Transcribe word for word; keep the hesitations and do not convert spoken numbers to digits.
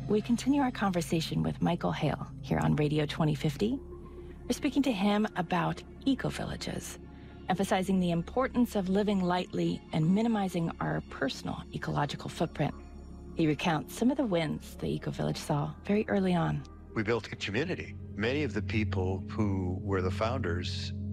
we continue our conversation with Michael Hale here on Radio twenty fifty. We're speaking to him about eco-villages, emphasizing the importance of living lightly and minimizing our personal ecological footprint. He recounts some of the wins the eco-village saw very early on. We built a community. Many of the people who were the founders